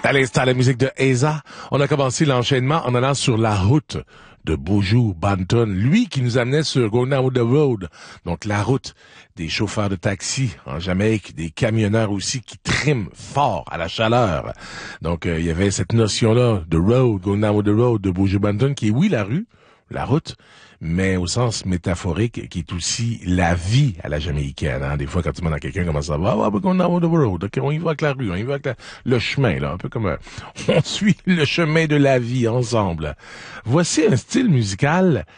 À l'instant, la musique de Eza, on a commencé l'enchaînement en allant sur la route de Buju Banton, lui qui nous amenait sur Going Down the Road, donc la route des chauffeurs de taxi en Jamaïque, des camionneurs aussi qui triment fort à la chaleur. Donc il y avait cette notion-là de road, Going Down the Road de Buju Banton, qui est oui la rue, la route, mais au sens métaphorique, qui est aussi la vie à la jamaïcaine. Hein? Des fois, quand tu demandes à quelqu'un comment ça va, ah, we're going down the road. Okay, on y va avec la rue, on y va avec le chemin, là, un peu comme on suit le chemin de la vie ensemble. Voici un style musical